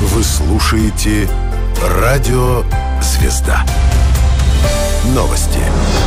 Вы слушаете «Радио Звезда». Новости.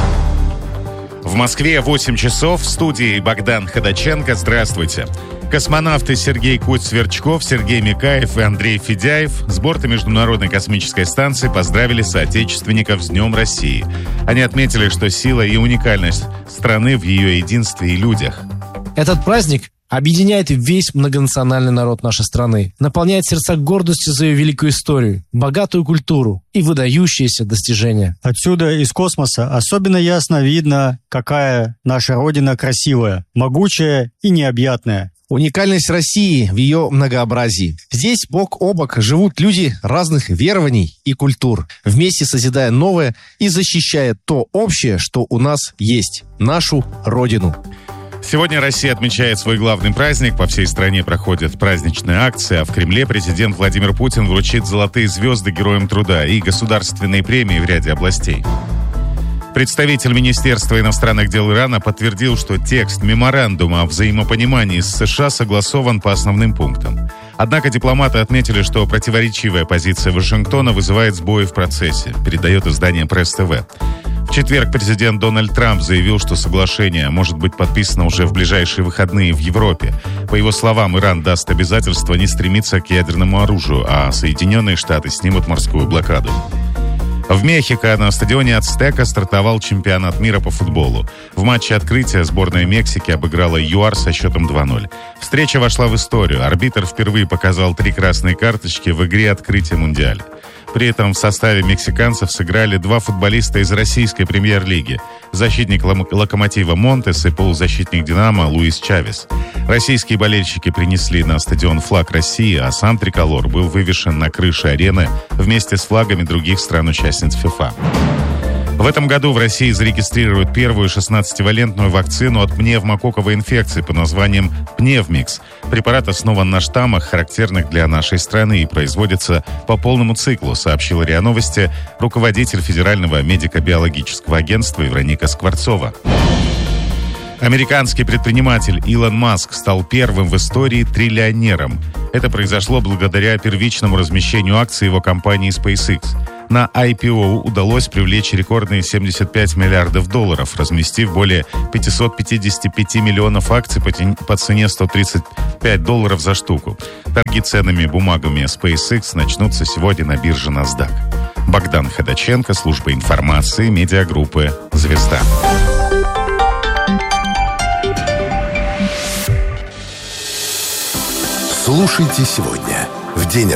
В Москве 8 часов. В студии Богдан Ходаченко. Здравствуйте. Космонавты Сергей Куть-Сверчков, Сергей Микаев и Андрей Федяев с борта Международной космической станции поздравили соотечественников с Днем России. Они отметили, что сила и уникальность страны в ее единстве и людях. Этот праздник объединяет весь многонациональный народ нашей страны, наполняет сердца гордостью за ее великую историю, богатую культуру и выдающиеся достижения. Отсюда, из космоса, особенно ясно видно, какая наша Родина красивая, могучая и необъятная. Уникальность России в ее многообразии. Здесь бок о бок живут люди разных верований и культур, вместе созидая новое и защищая то общее, что у нас есть, нашу Родину. Сегодня Россия отмечает свой главный праздник. По всей стране проходят праздничные акции, а в Кремле президент Владимир Путин вручит золотые звезды Героям труда и государственные премии в ряде областей. Представитель Министерства иностранных дел Ирана подтвердил, что текст меморандума о взаимопонимании с США согласован по основным пунктам. Однако дипломаты отметили, что противоречивая позиция Вашингтона вызывает сбои в процессе, передает издание Пресс-ТВ. В четверг президент Дональд Трамп заявил, что соглашение может быть подписано уже в ближайшие выходные в Европе. По его словам, Иран даст обязательство не стремиться к ядерному оружию, а Соединенные Штаты снимут морскую блокаду. В Мехико на стадионе Ацтека стартовал чемпионат мира по футболу. В матче открытия сборная Мексики обыграла ЮАР со счетом 2-0. Встреча вошла в историю. Арбитр впервые показал 3 красные карточки в игре открытия Мундиаля. При этом в составе мексиканцев сыграли 2 футболиста из российской премьер-лиги. Защитник «Локомотива» Монтес и полузащитник «Динамо» Луис Чавес. Российские болельщики принесли на стадион флаг России, а сам триколор был вывешен на крыше арены вместе с флагами других стран-участниц ФИФА. В этом году в России зарегистрируют первую 16-валентную вакцину от пневмококковой инфекции под названием «Пневмикс». Препарат основан на штаммах, характерных для нашей страны, и производится по полному циклу, сообщила РИА Новости руководитель Федерального медико-биологического агентства Вероника Скворцова. Американский предприниматель Илон Маск стал первым в истории триллионером. Это произошло благодаря первичному размещению акций его компании SpaceX. На IPO удалось привлечь рекордные $75 миллиардов, разместив более 555 миллионов акций по цене $135 за штуку. Торги ценными бумагами SpaceX начнутся сегодня на бирже NASDAQ. Богдан Ходаченко, служба информации, медиагруппы «Звезда». Слушайте сегодня, в день